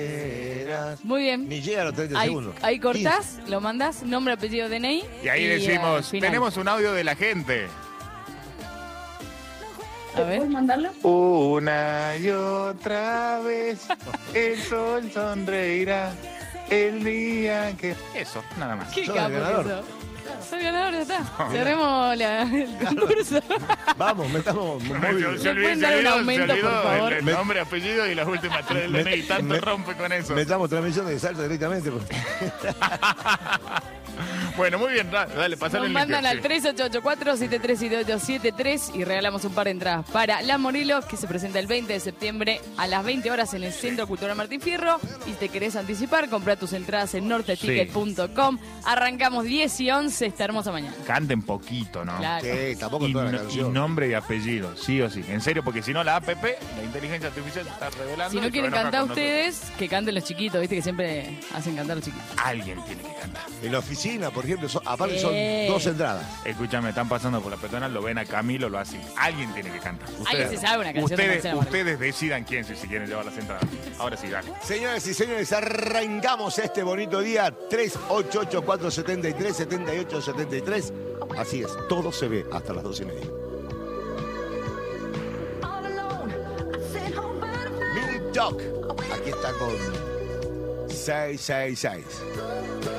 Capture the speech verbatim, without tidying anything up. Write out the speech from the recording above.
Muy bien. Ni llega a los treinta Ahí, segundos. ahí cortás, lo mandás, nombre, apellido, D N I. Y ahí y, decimos, eh, final. tenemos un audio de la gente. A ver. ¿Puedes mandarlo? Una y otra vez el sol sonreirá el día que... Eso, nada más. Qué Sos el capo que ganador. sos. Soy ganador, ya está. No, Cerremos la- el concurso. Vamos, metamos Se, móvil. se olvidó, pueden se dar un olvidó, aumento, se olvidó por favor? el, el Me- nombre, apellido y las últimas tres del Me- D N I. Tanto me- rompe con eso. Metamos transmisión de salsa directamente. Pues. Bueno, muy bien, da- dale, pasale Nos el mandan link, al sí. tres ocho ocho cuatro, siete tres siete ocho siete tres y regalamos un par de entradas para La Morelos, que se presenta el veinte de septiembre a las veinte horas en el Centro Cultural Martín Fierro. Y si te querés anticipar, comprá tus entradas en norte ticket punto com. Arrancamos diez y once esta hermosa mañana. Canten poquito, ¿no? Claro. Sí, tampoco Y, toda la no- y canción. nombre y apellido, sí o sí. En serio, porque si no la app, la inteligencia artificial está revelando. Si y no se quieren va a enojar cantar con ustedes, que canten los chiquitos, viste que siempre hacen cantar los chiquitos. nosotros. Alguien tiene que cantar. En la oficina, por ejemplo, son- aparte Sí. son dos entradas. Escúchame, están pasando por la peatonal, lo ven a Camilo, lo hacen. Alguien tiene que cantar. Alguien se sabe una canción de Ustedes, Marcela Moreno. ustedes decidan quién si, si quieren llevar las entradas. Ahora sí, dale. Señoras y señores, arrancamos este bonito día. tres ocho ocho cuatro siete tres, siete ocho siete tres. Así es, todo se ve hasta las doce y media. Mini Talk. Aquí está con seiscientos sesenta y seis.